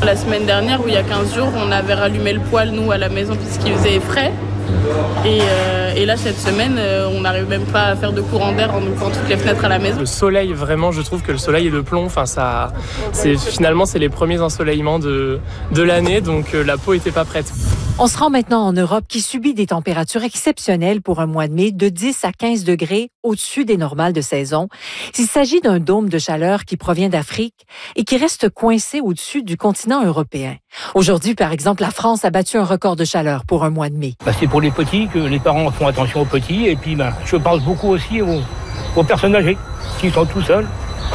La semaine dernière, ou il y a 15 jours, on avait rallumé le poêle, nous, à la maison, puisqu'il faisait frais. Et là, cette semaine, on n'arrive même pas à faire de courant d'air en ouvrant toutes les fenêtres à la maison. Le soleil, vraiment, je trouve que le soleil est de plomb. Enfin, finalement, c'est les premiers ensoleillements de l'année, donc la peau n'était pas prête. On se rend maintenant en Europe qui subit des températures exceptionnelles pour un mois de mai, de 10 à 15 degrés au-dessus des normales de saison. Il s'agit d'un dôme de chaleur qui provient d'Afrique et qui reste coincé au-dessus du continent européen. Aujourd'hui, par exemple, la France a battu un record de chaleur pour un mois de mai. C'est pour les petits que les parents font attention aux petits. Et puis, je pense beaucoup aussi aux personnes âgées qui sont tout seuls.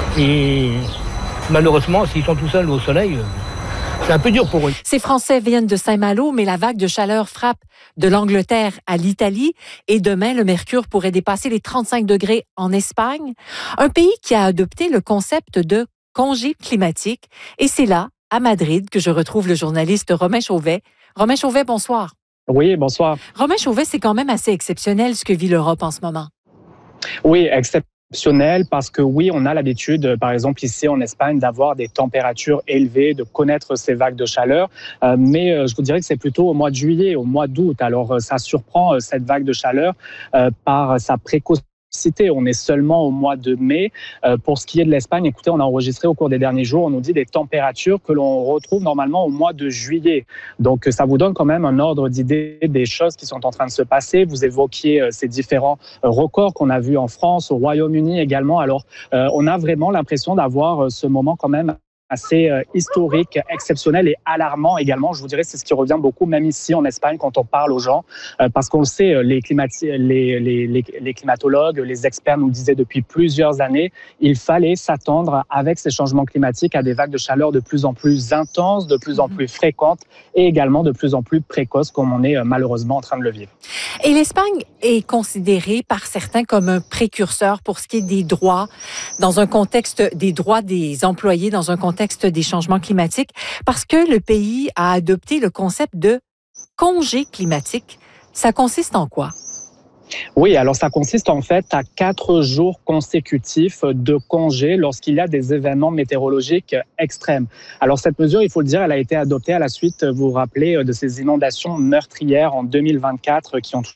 Et malheureusement, s'ils sont tout seuls au soleil, c'est un peu dur pour eux. Ces Français viennent de Saint-Malo, mais la vague de chaleur frappe de l'Angleterre à l'Italie. Et demain, le mercure pourrait dépasser les 35 degrés en Espagne. Un pays qui a adopté le concept de congé climatique. Et c'est là, à Madrid, que je retrouve le journaliste Romain Chauvet. Romain Chauvet, bonsoir. Oui, bonsoir. Romain Chauvet, c'est quand même assez exceptionnel ce que vit l'Europe en ce moment. Oui, exceptionnel parce que oui, on a l'habitude, par exemple ici en Espagne, d'avoir des températures élevées, de connaître ces vagues de chaleur. Mais je vous dirais que c'est plutôt au mois de juillet, au mois d'août. Alors ça surprend cette vague de chaleur par sa précocité. On est seulement au mois de mai. Pour ce qui est de l'Espagne, écoutez, on a enregistré au cours des derniers jours, on nous dit des températures que l'on retrouve normalement au mois de juillet. Donc, ça vous donne quand même un ordre d'idée des choses qui sont en train de se passer. Vous évoquiez ces différents records qu'on a vus en France, au Royaume-Uni également. Alors, on a vraiment l'impression d'avoir ce moment quand même assez historique, exceptionnel et alarmant également. Je vous dirais, c'est ce qui revient beaucoup, même ici en Espagne, quand on parle aux gens, parce qu'on le sait, les climatologues, les experts nous disaient depuis plusieurs années, il fallait s'attendre avec ces changements climatiques à des vagues de chaleur de plus en plus intenses, de plus en plus fréquentes et également de plus en plus précoces, comme on est malheureusement en train de le vivre. Et l'Espagne est considérée par certains comme un précurseur pour ce qui est des droits, dans un contexte des droits des employés, dans un contexte des changements climatiques, parce que le pays a adopté le concept de congé climatique. Ça consiste en quoi? Oui, alors ça consiste en fait à 4 jours consécutifs de congé lorsqu'il y a des événements météorologiques extrêmes. Alors cette mesure, il faut le dire, elle a été adoptée à la suite, vous vous rappelez, de ces inondations meurtrières en 2024 qui ont touché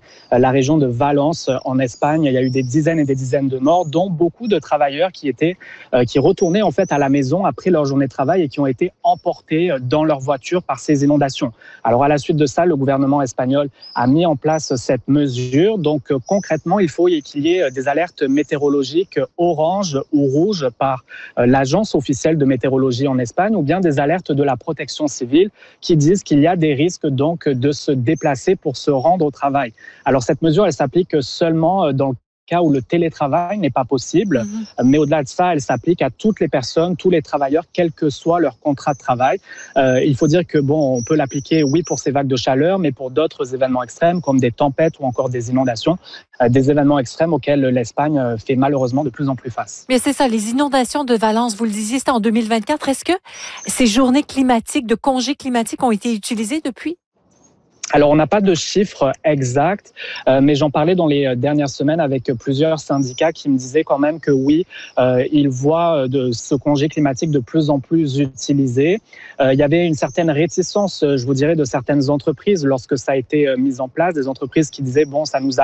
la région de Valence en Espagne. Il y a eu des dizaines et des dizaines de morts, dont beaucoup de travailleurs qui retournaient en fait à la maison après leur journée de travail et qui ont été emportés dans leur voiture par ces inondations. Alors à la suite de ça, le gouvernement espagnol a mis en place cette mesure. Donc concrètement, il faut qu'il y ait des alertes météorologiques orange ou rouge par l'agence officielle de météorologie en Espagne, ou bien des alertes de la protection civile qui disent qu'il y a des risques donc de se déplacer pour se rendre au travail. Alors cette mesure, elle s'applique seulement dans le cas où le télétravail n'est pas possible, mais au-delà de ça, elle s'applique à toutes les personnes, tous les travailleurs, quel que soit leur contrat de travail. Il faut dire que on peut l'appliquer, oui, pour ces vagues de chaleur, mais pour d'autres événements extrêmes, comme des tempêtes ou encore des inondations, des événements extrêmes auxquels l'Espagne fait malheureusement de plus en plus face. Mais c'est ça, les inondations de Valence, vous le disiez, c'était en 2024. Est-ce que ces journées climatiques, de congés climatiques ont été utilisées depuis? Alors, on n'a pas de chiffres exacts, mais j'en parlais dans les dernières semaines avec plusieurs syndicats qui me disaient quand même que oui, ils voient de ce congé climatique de plus en plus utilisé. Il y avait une certaine réticence, je vous dirais, de certaines entreprises lorsque ça a été mis en place, des entreprises qui disaient ça nous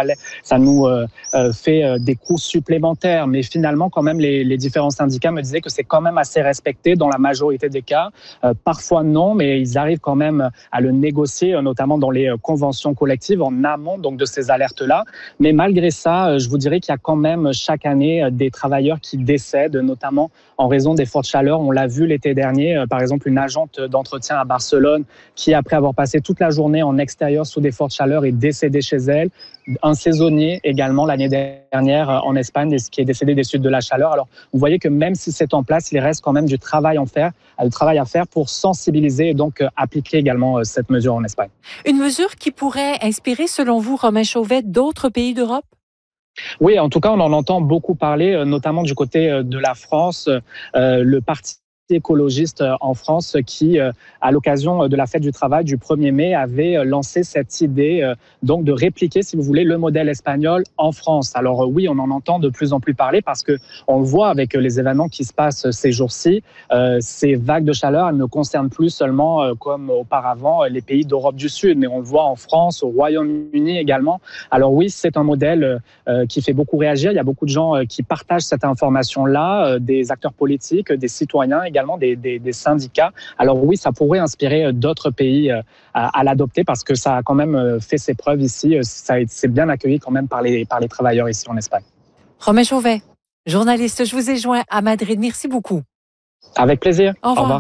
fait des coûts supplémentaires, mais finalement quand même les différents syndicats me disaient que c'est quand même assez respecté dans la majorité des cas. Parfois non, mais ils arrivent quand même à le négocier, notamment dans les conventions collectives en amont donc de ces alertes-là. Mais malgré ça, je vous dirais qu'il y a quand même chaque année des travailleurs qui décèdent, notamment en raison des fortes chaleurs. On l'a vu l'été dernier, par exemple une agente d'entretien à Barcelone qui, après avoir passé toute la journée en extérieur sous des fortes chaleurs, est décédée chez elle. Un saisonnier également l'année dernière en Espagne qui est décédé des suites de la chaleur. Alors vous voyez que même si c'est en place, il reste quand même du travail à faire pour sensibiliser et donc appliquer également cette mesure en Espagne. Une mesure qui pourrait inspirer, selon vous, Romain Chauvet, d'autres pays d'Europe? Oui, en tout cas, on en entend beaucoup parler, notamment du côté de la France. Le parti écologistes en France qui, à l'occasion de la fête du travail du 1er mai, avaient lancé cette idée donc de répliquer, si vous voulez, le modèle espagnol en France. Alors oui, on en entend de plus en plus parler parce que on le voit avec les événements qui se passent ces jours-ci. Ces vagues de chaleur, elles ne concernent plus seulement, comme auparavant, les pays d'Europe du Sud, mais on le voit en France, au Royaume-Uni également. Alors oui, c'est un modèle qui fait beaucoup réagir. Il y a beaucoup de gens qui partagent cette information-là, des acteurs politiques, des citoyens également, des syndicats. Alors oui, ça pourrait inspirer d'autres pays à l'adopter parce que ça a quand même fait ses preuves ici. C'est bien accueilli quand même par les travailleurs ici en Espagne. Romain Chauvet, journaliste, je vous ai joint à Madrid. Merci beaucoup. Avec plaisir. Au revoir.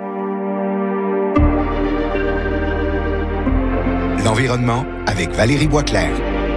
L'environnement avec Valérie Boisclair.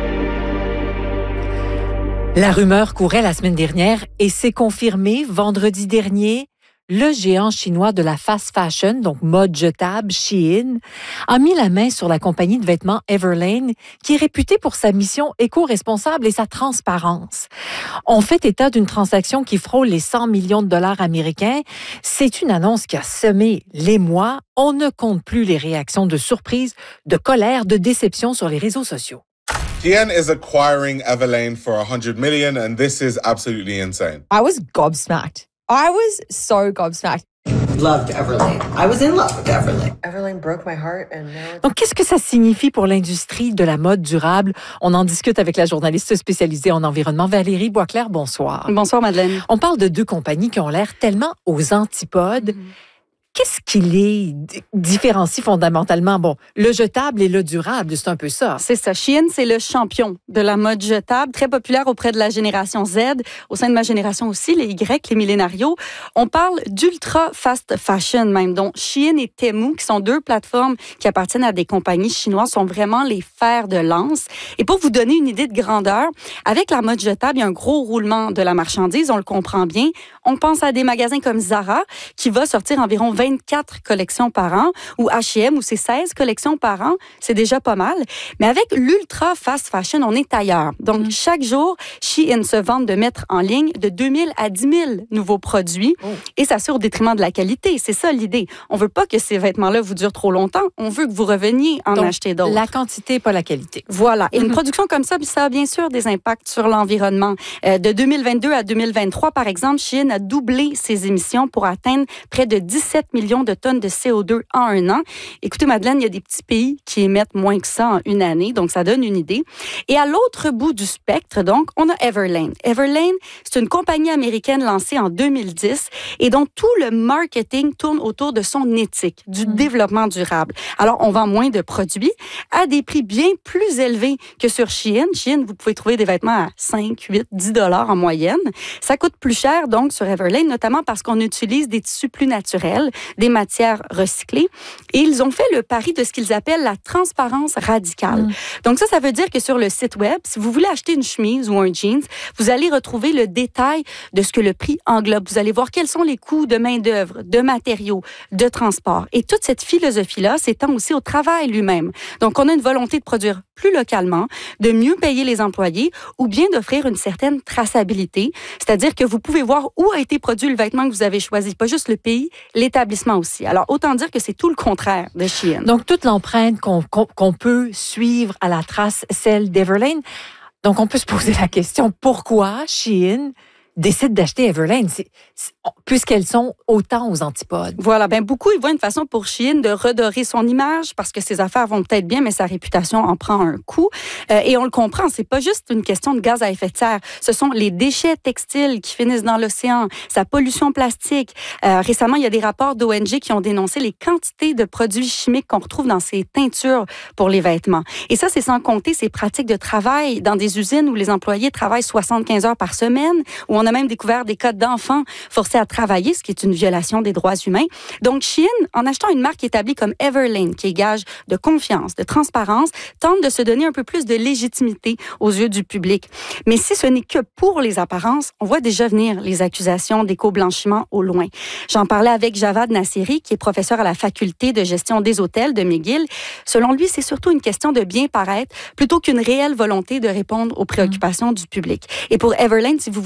La rumeur courait la semaine dernière et s'est confirmée vendredi dernier. Le géant chinois de la fast fashion, donc mode jetable, Shein, a mis la main sur la compagnie de vêtements Everlane, qui est réputée pour sa mission éco-responsable et sa transparence. On fait état d'une transaction qui frôle les 100 millions de dollars américains. C'est une annonce qui a semé l'émoi. On ne compte plus les réactions de surprise, de colère, de déception sur les réseaux sociaux. Shein is acquiring Everlane for $100 million, and this is absolutely insane. I was gobsmacked. I was so gobsmacked. Loved Everlane. I was in love with Everlane. Everlane broke my heart and now... Donc, qu'est-ce que ça signifie pour l'industrie de la mode durable? On en discute avec la journaliste spécialisée en environnement, Valérie Boisclair. Bonsoir. Bonsoir, Madeleine. On parle de deux compagnies qui ont l'air tellement aux antipodes. Qu'est-ce qui les différencie fondamentalement? Bon, le jetable et le durable, c'est un peu ça. C'est ça. Shein, c'est le champion de la mode jetable, très populaire auprès de la génération Z, au sein de ma génération aussi, les Y, les millénarios. On parle d'ultra fast fashion même, dont Shein et Temu, qui sont deux plateformes qui appartiennent à des compagnies chinoises, sont vraiment les fers de lance. Et pour vous donner une idée de grandeur, avec la mode jetable, il y a un gros roulement de la marchandise, on le comprend bien. On pense à des magasins comme Zara, qui va sortir environ 24 collections par an, ou H&M, où c'est 16 collections par an, c'est déjà pas mal. Mais avec l'ultra fast fashion, on est ailleurs. Donc, chaque jour, Shein se vante de mettre en ligne de 2000 à 10 000 nouveaux produits, et ça c'est au détriment de la qualité. C'est ça l'idée. On veut pas que ces vêtements-là vous durent trop longtemps. On veut que vous reveniez en acheter d'autres. La quantité, pas la qualité. Voilà. Et une production comme ça a bien sûr des impacts sur l'environnement. De 2022 à 2023, par exemple, Shein a doublé ses émissions pour atteindre près de 17 millions de tonnes de CO2 en un an. Écoutez, Madeleine, il y a des petits pays qui émettent moins que ça en une année, donc ça donne une idée. Et à l'autre bout du spectre, donc, on a Everlane. Everlane, c'est une compagnie américaine lancée en 2010 et dont tout le marketing tourne autour de son éthique, du développement durable. Alors, on vend moins de produits à des prix bien plus élevés que sur Shein. Shein, vous pouvez trouver des vêtements à 5, 8, 10 $ en moyenne. Ça coûte plus cher, donc, sur Everlane, notamment parce qu'on utilise des tissus plus naturels, des matières recyclées. Et ils ont fait le pari de ce qu'ils appellent la transparence radicale. Donc ça veut dire que sur le site web, si vous voulez acheter une chemise ou un jeans, vous allez retrouver le détail de ce que le prix englobe. Vous allez voir quels sont les coûts de main-d'œuvre, de matériaux, de transport. Et toute cette philosophie-là s'étend aussi au travail lui-même. Donc, on a une volonté de produire plus localement, de mieux payer les employés ou bien d'offrir une certaine traçabilité. C'est-à-dire que vous pouvez voir où a été produit le vêtement que vous avez choisi. Pas juste le pays, l'établissement aussi. Alors, autant dire que c'est tout le contraire de Shein. Donc, toute l'empreinte qu'on peut suivre à la trace, celle d'Everlane. Donc, on peut se poser la question, pourquoi Shein décide d'acheter Everlane, puisqu'elles sont autant aux antipodes. Voilà, beaucoup, ils voient une façon pour Shein de redorer son image parce que ses affaires vont peut-être bien, mais sa réputation en prend un coup. Et on le comprend, c'est pas juste une question de gaz à effet de serre. Ce sont les déchets textiles qui finissent dans l'océan, sa pollution plastique. Récemment, il y a des rapports d'ONG qui ont dénoncé les quantités de produits chimiques qu'on retrouve dans ces teintures pour les vêtements. Et ça, c'est sans compter ces pratiques de travail dans des usines où les employés travaillent 75 heures par semaine, où on a même découvert des cas d'enfants forcés à travailler, ce qui est une violation des droits humains. Donc, Shein, en achetant une marque établie comme Everlane, qui est gage de confiance, de transparence, tente de se donner un peu plus de légitimité aux yeux du public. Mais si ce n'est que pour les apparences, on voit déjà venir les accusations d'éco-blanchiment au loin. J'en parlais avec Javad Nasseri, qui est professeur à la faculté de gestion des hôtels de McGill. Selon lui, c'est surtout une question de bien paraître plutôt qu'une réelle volonté de répondre aux préoccupations du public. Et pour Everlane, si vous vous demandez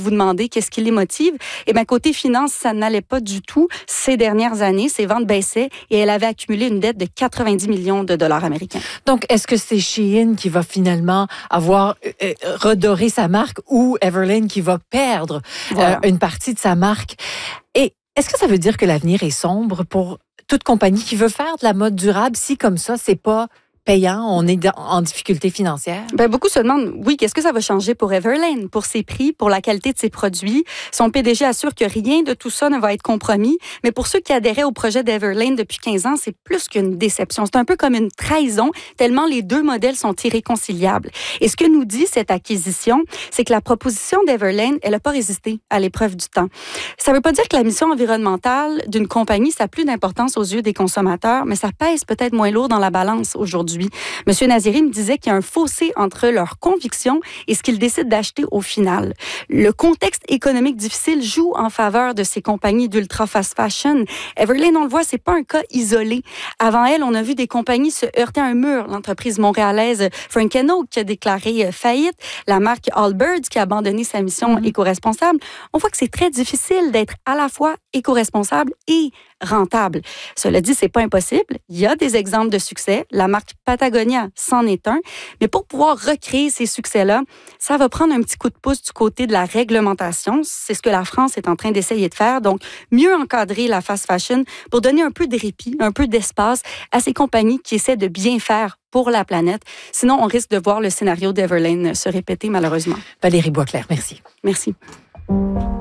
demander qu'est-ce qui les motive. Et bien, côté finance, ça n'allait pas du tout. Ces dernières années, ses ventes baissaient et elle avait accumulé une dette de 90 millions de dollars américains. Donc, est-ce que c'est Shein qui va finalement avoir redoré sa marque ou Everlane qui va perdre une partie de sa marque? Et est-ce que ça veut dire que l'avenir est sombre pour toute compagnie qui veut faire de la mode durable si, comme ça, c'est pas payant, on est en difficulté financière? Ben, beaucoup se demandent, oui, qu'est-ce que ça va changer pour Everlane, pour ses prix, pour la qualité de ses produits? Son PDG assure que rien de tout ça ne va être compromis, mais pour ceux qui adhéraient au projet d'Everlane depuis 15 ans, c'est plus qu'une déception. C'est un peu comme une trahison, tellement les deux modèles sont irréconciliables. Et ce que nous dit cette acquisition, c'est que la proposition d'Everlane, elle n'a pas résisté à l'épreuve du temps. Ça ne veut pas dire que la mission environnementale d'une compagnie, ça n'a plus d'importance aux yeux des consommateurs, mais ça pèse peut-être moins lourd dans la balance aujourd'hui. Monsieur Naziri me disait qu'il y a un fossé entre leurs convictions et ce qu'ils décident d'acheter au final. Le contexte économique difficile joue en faveur de ces compagnies d'ultra fast fashion. Everlane, on le voit, c'est pas un cas isolé. Avant elle, on a vu des compagnies se heurter à un mur. L'entreprise montréalaise Frank & Oak qui a déclaré faillite, la marque Allbirds qui a abandonné sa mission éco-responsable. On voit que c'est très difficile d'être à la fois éco-responsable et rentable. Cela dit, c'est pas impossible. Il y a des exemples de succès. La marque Patagonia c'en est un. Mais pour pouvoir recréer ces succès-là, ça va prendre un petit coup de pouce du côté de la réglementation. C'est ce que la France est en train d'essayer de faire. Donc, mieux encadrer la fast fashion pour donner un peu de répit, un peu d'espace à ces compagnies qui essaient de bien faire pour la planète. Sinon, on risque de voir le scénario d'Everlane se répéter, malheureusement. Valérie Boisclair, merci. Merci.